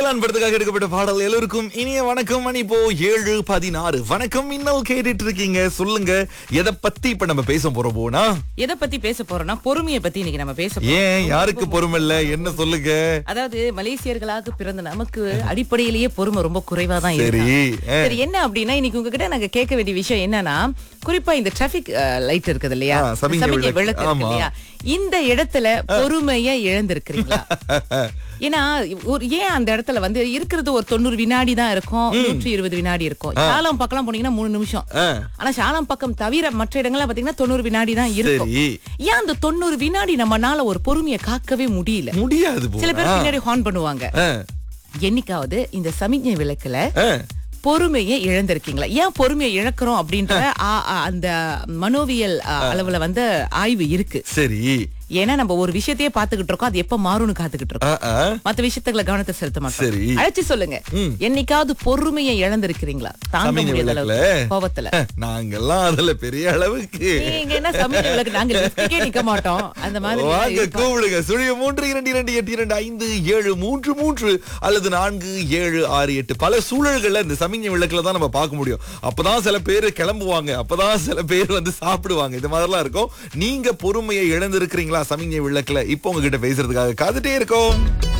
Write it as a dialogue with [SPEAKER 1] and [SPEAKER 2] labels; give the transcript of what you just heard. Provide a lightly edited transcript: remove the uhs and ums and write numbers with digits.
[SPEAKER 1] வேளாண் படத்துக்காக எடுக்கப்பட்ட பாடல். எல்லோருக்கும் இனிய வணக்கம். மணி இப்போ 7:16. வணக்கம். இன்னும் கேட்டுட்டு இருக்கீங்க. சொல்லுங்க, எதை பத்தி இப்ப நம்ம பேச போறோம்னா,
[SPEAKER 2] எதை பத்தி பேச போறோம்னா பொறுமையை பத்தி இன்னைக்கு நம்ம பேச போறோம்.
[SPEAKER 1] ஏன் யாருக்கு பொறுமை இல்ல, என்ன சொல்லுங்க.
[SPEAKER 2] அதாவது மலேசியர்களாக பிறந்த நமக்கு அடிப்படையிலேயே பொறுமை ரொம்ப குறைவா தான்
[SPEAKER 1] சரி,
[SPEAKER 2] இருக்கு. சரி, என்ன அப்படின்னா இன்னைக்கு உங்ககிட்ட நாங்க கேட்க வேண்டிய விஷயம் என்னன்னா, குறிப்பா இந்த டிராபிக் லைட் இருக்குது இல்லையா,
[SPEAKER 1] சமிக்ஞை
[SPEAKER 2] சமிக்ஞை
[SPEAKER 1] விளக்கு.
[SPEAKER 2] விளக்கு இருக்கு இல்லையா, இந்த இடத்துல பொறுமையை இழந்திருக்கிறீங்களா? ஏன்னா ஏன் அந்த இடத்துல இருக்கிறது ஒரு 90 வினாடி தான் இருக்கும், 120 வினாடி இருக்கும். சாலம் பக்கம் போனீங்கன்னா 3 நிமிஷம். ஆனா சாலம் பக்கம் தவிர மற்ற இடங்கள்ல பாத்தீங்கன்னா 90 வினாடி தான் இருக்கும். ஏன் அந்த 90 வினாடி நம்மனால ஒரு பொறுமையை காக்கவே முடியல?
[SPEAKER 1] முடியாது.
[SPEAKER 2] சில பேர் பின்னாடி ஹார்ன் பண்ணுவாங்க. என்னைக்காவது இந்த சமிக்ஞை விளக்குல பொறுமையை இழந்திருக்கீங்களா? ஏன் பொறுமையை இழக்கிறோம் அப்படின்ற அந்த மனோவியல் அளவுல ஆய்வு இருக்கு.
[SPEAKER 1] சரி,
[SPEAKER 2] ஏன்னா நம்ம ஒரு விஷயத்தையே பாத்துக்கிட்டு இருக்கோம், அது எப்ப மாறும்னு காத்துக்கிட்டு இருக்கோம். மத்த விஷயத்துக்களை கவனத்தை செலுத்த மாட்டோம்.
[SPEAKER 1] சரி,
[SPEAKER 2] அழைச்சு சொல்லுங்க, என்னைக்காவது பொறுமையை இழந்திருக்கிறீங்களா? தாங்க முடியாத அளவுக்கு கோபத்துல.
[SPEAKER 1] நாங்கெல்லாம் அதுல பெரிய அளவுக்கு
[SPEAKER 2] நீங்க என்ன சமீப விளக்கு, நாங்க லிஃப்ட்டுக்கே நிக்க மாட்டோம். அந்த மாதிரி
[SPEAKER 1] வாங்க, கூப்பிடுங்க. 0322282733 அல்லது 4768. பல சூழல்கள்ல இந்த சமிக்ஞை விளக்குல தான் நம்ம பார்க்க முடியும். அப்பதான் சில பேர் கிளம்புவாங்க, அப்பதான் சில பேர் சாப்பிடுவாங்க. இது மாதிரிலாம் இருக்கும். நீங்க பொறுமையை இழந்திருக்கிறீங்களா சமிக்ஞை விளக்குல? இப்போ உங்ககிட்ட பேசுறதுக்காக காத்துட்டே இருக்கோம்.